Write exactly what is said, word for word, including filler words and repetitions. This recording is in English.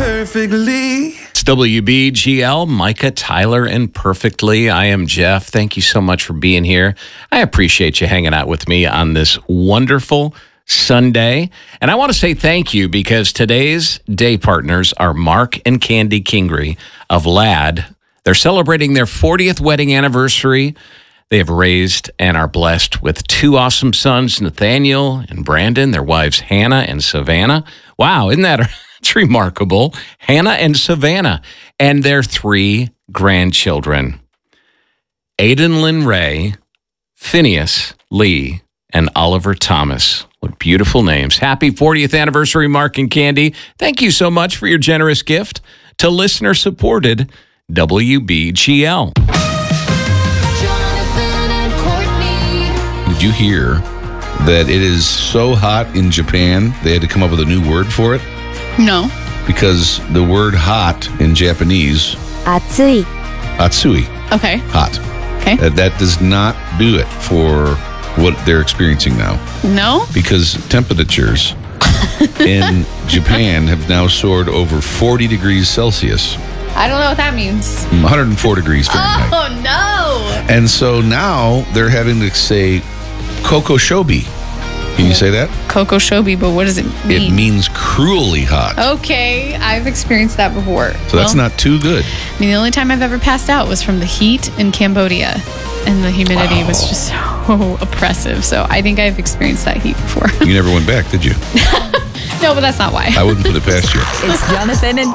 perfectly. It's W B G L, Micah, Tyler, and Perfectly. I am Jeff. Thank you so much for being here. I appreciate you hanging out with me on this wonderful Sunday. And I want to say thank you because today's day partners are Mark and Candy Kingry of Ladd. They're celebrating their fortieth wedding anniversary. They have raised and are blessed with two awesome sons, Nathaniel and Brandon, their wives Hannah and Savannah. Wow, isn't that it's remarkable? Hannah and Savannah, and their three grandchildren, Aiden Lynn Ray, Phineas Lee, and Oliver Thomas. What beautiful names. Happy fortieth anniversary, Mark and Candy. Thank you so much for your generous gift to listener-supported W B G L. Did you hear that it is so hot in Japan, they had to come up with a new word for it? No. Because the word hot in Japanese, 暑い atsui, Okay. hot. Okay. That, that does not do it for what they're experiencing now. No? Because temperatures in Japan have now soared over forty degrees Celsius, I don't know what that means. one hundred four degrees Fahrenheit. Oh, no. And so now they're having to say kokoshobi. Can you say that? Coco Shobi, but what does it mean? It means cruelly hot. Okay, I've experienced that before. So that's Well, not too good. I mean, the only time I've ever passed out was from the heat in Cambodia, and the humidity Wow. was just so oppressive. So I think I've experienced that heat before. You never went back, did you? No, but that's not why. I wouldn't put it past you. It's Jonathan and